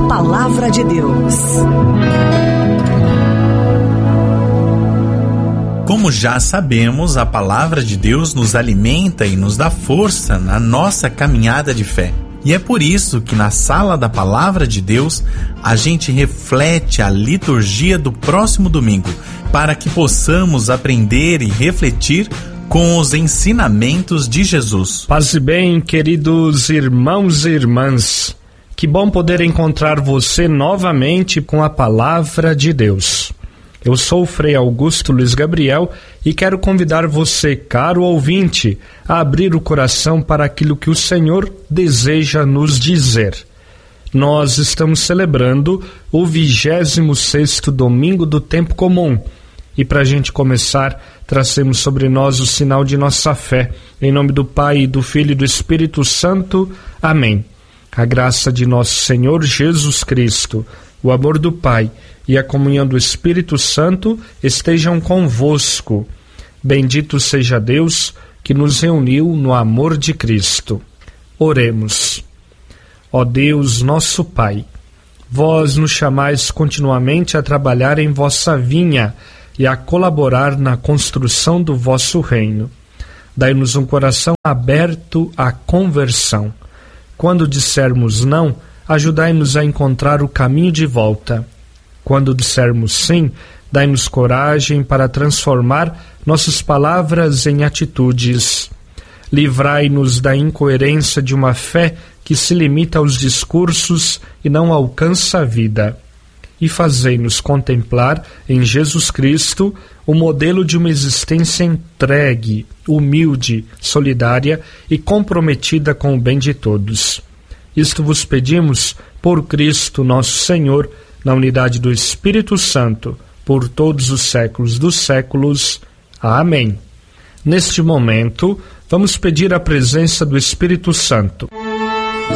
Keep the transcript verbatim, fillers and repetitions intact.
Palavra de Deus. Como já sabemos, a Palavra de Deus nos alimenta e nos dá força na nossa caminhada de fé. E é por isso que na Sala da Palavra de Deus a gente reflete a liturgia do próximo domingo, para que possamos aprender e refletir com os ensinamentos de Jesus. Paz e bem, queridos irmãos e irmãs. Que bom poder encontrar você novamente com a Palavra de Deus. Eu sou o Frei Augusto Luiz Gabriel e quero convidar você, caro ouvinte, a abrir o coração para aquilo que o Senhor deseja nos dizer. Nós estamos celebrando o vigésimo sexto domingo do tempo comum. E para a gente começar, tracemos sobre nós o sinal de nossa fé. Em nome do Pai, do Filho e do Espírito Santo. Amém. A graça de nosso Senhor Jesus Cristo, o amor do Pai e a comunhão do Espírito Santo estejam convosco. Bendito seja Deus que nos reuniu no amor de Cristo. Oremos. Ó Deus, nosso Pai, vós nos chamais continuamente a trabalhar em vossa vinha e a colaborar na construção do vosso reino. Dai-nos um coração aberto à conversão. Quando dissermos não, ajudai-nos a encontrar o caminho de volta. Quando dissermos sim, dai-nos coragem para transformar nossas palavras em atitudes. Livrai-nos da incoerência de uma fé que se limita aos discursos e não alcança a vida. E fazei-nos contemplar em Jesus Cristo o modelo de uma existência entregue, humilde, solidária e comprometida com o bem de todos. Isto vos pedimos por Cristo nosso Senhor, na unidade do Espírito Santo, por todos os séculos dos séculos. Amém. Neste momento, vamos pedir a presença do Espírito Santo.